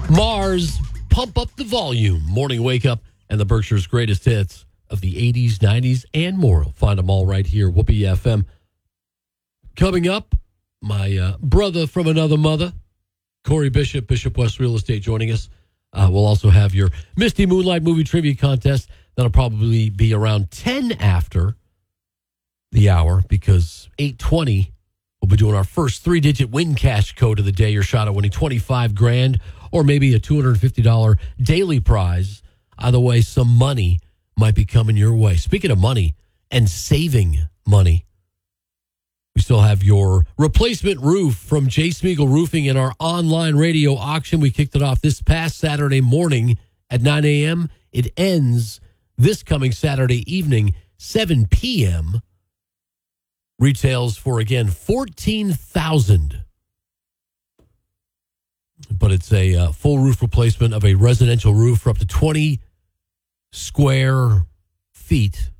Mars, pump up the volume. Morning wake up and the Berkshire's greatest hits of the 80s, 90s, and more. Find them all right here. Whoopee FM. Coming up, my brother from another mother, Corey Bishop, Bishop West Real Estate, joining us. We'll also have your Misty Moonlight movie trivia contest. That'll probably be around 10 after the hour, because 8:20 we'll be doing our first 3-digit win cash code of the day. Your shot at winning $25,000 or maybe a $250 daily prize. Either way, some money might be coming your way. Speaking of money and saving money, we still have your replacement roof from J. Smeagol Roofing in our online radio auction. We kicked it off this past Saturday morning at 9 a.m. It ends this coming Saturday evening, 7 p.m. Retails for, again, $14,000. But it's a full roof replacement of a residential roof for up to 20 square feet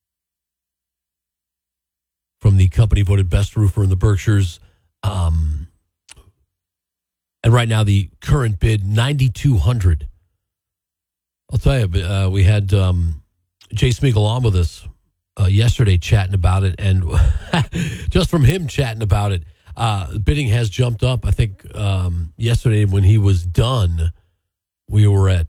from the company voted best roofer in the Berkshires. And right now, the current bid, $9,200. I'll tell you, we had Jay Smeagol on with us yesterday chatting about it, and just from him chatting about it, bidding has jumped up. I think yesterday when he was done, we were at